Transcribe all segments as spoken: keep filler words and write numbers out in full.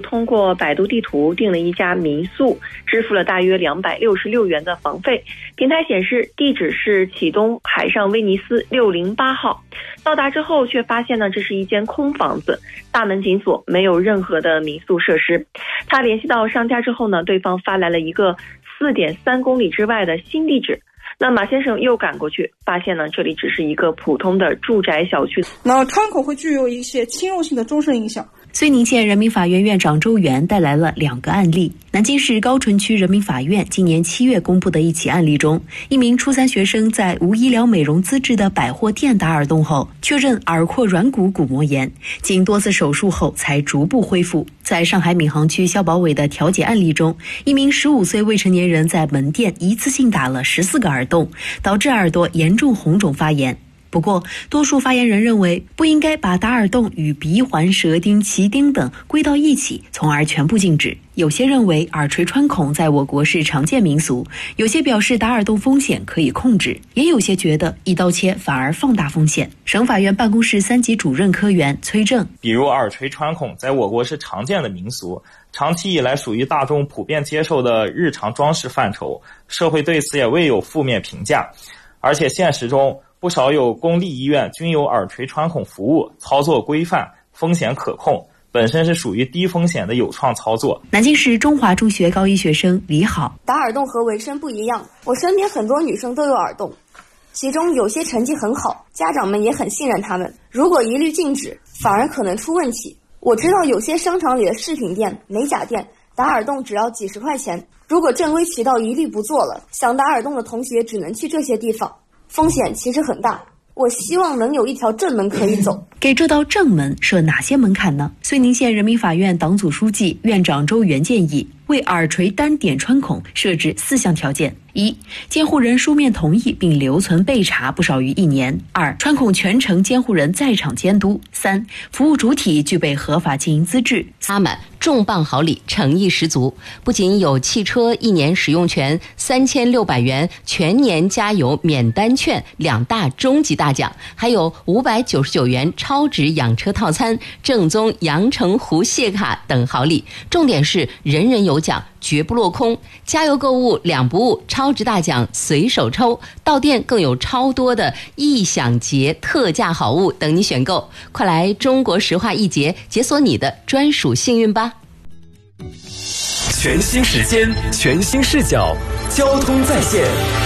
通过百度地图订了一家民宿，支付了大约两百六十六元的房费。平台显示地址是启东海上威尼斯六零八号。到达之后却发现呢，这是一间空房子，大门紧锁，没有任何的民宿设施。他联系到商家之后呢，对方发来了一个四点三公里之外的新地址。那马先生又赶过去，发现呢，这里只是一个普通的住宅小区。 那穿孔会具有一些侵入性的终身影响。 绥宁县人民法院院长周元带来了两个案例。南京市高淳区人民法院今年七月公布的一起案例中，一名初三学生在无医疗美容资质的百货店打耳洞后，确认耳廓软骨骨膜炎，经多次手术后才逐步恢复。在上海闵行区消保委的调解案例中，一名十五岁未成年人在门店一次性打了十四个耳洞，导致耳朵严重红肿发炎。不过，多数发言人认为不应该把打耳洞与鼻环、舌钉、脐钉等归到一起，从而全部禁止。有些认为耳垂穿孔在我国是常见民俗，有些表示打耳洞风险可以控制，也有些觉得一刀切反而放大风险。省法院办公室三级主任科员崔正， 比如耳垂穿孔在我国是常见的民俗，长期以来属于大众普遍接受的日常装饰范畴，社会对此也未有负面评价。而且现实中不少有公立医院均有耳垂穿孔服务，操作规范，风险可控，本身是属于低风险的有创操作。 南京市中华中学高一学生李好， 打耳洞和纹身不一样，我身边很多女生都有耳洞，其中有些成绩很好，家长们也很信任他们，如果一律禁止，反而可能出问题。我知道有些商场里的饰品店、美甲店打耳洞只要几十块钱，如果正规渠道一律不做了，想打耳洞的同学只能去这些地方，风险其实很大。我希望能有一条正门可以走。 给这道正门设哪些门槛呢？绥宁县人民法院党组书记、院长周元建议，为耳垂单点穿孔设置四项条件：一、监护人书面同意并留存备查不少于一年；二、穿孔全程监护人在场监督；三、服务主体具备合法经营资质。 阿满重磅好礼，诚意十足，不仅有汽车一年使用权三千六百元全年加油免单券两大终极大奖，还有五百九十九元超值养车套餐、正宗阳澄湖蟹卡等好礼。重点是人人有奖，绝不落空。加油购物两不误，超值大奖随手抽，到店更有超多的易享节特价好物等你选购。快来中国石化易捷解锁你的专属幸运吧！ 全新时间，全新视角，交通在线，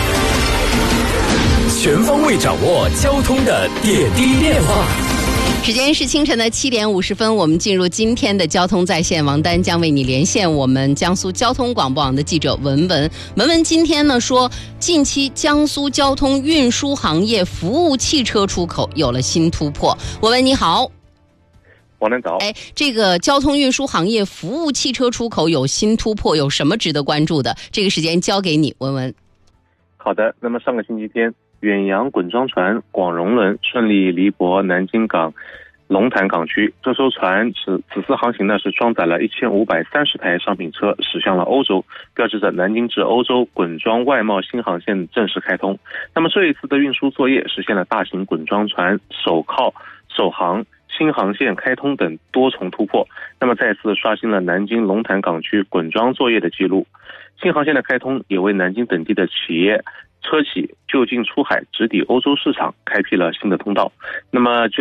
全方位掌握交通的点滴变化。 时间是清晨的七点五十分，我们进入今天的交通在线，王丹将为你连线我们江苏交通广播网的记者文文。文文今天呢说，近期江苏交通运输行业服务汽车出口有了新突破。文文你好。 王丹早。 哎，这个交通运输行业服务汽车出口有新突破，有什么值得关注的？这个时间交给你，文文。 好的，那么上个星期天，远洋滚装船广荣轮顺利离泊南京港龙潭港区，这艘船此此次航行呢是装载了一千五百三十台商品车驶向了欧洲，标志着南京至欧洲滚装外贸新航线正式开通。那么这一次的运输作业实现了大型滚装船首靠首航新航线开通等多重突破，那么再次刷新了南京龙潭港区滚装作业的记录。新航线的开通也为南京等地的企业车企就近出海直抵欧洲市场开辟了新的通道。那么就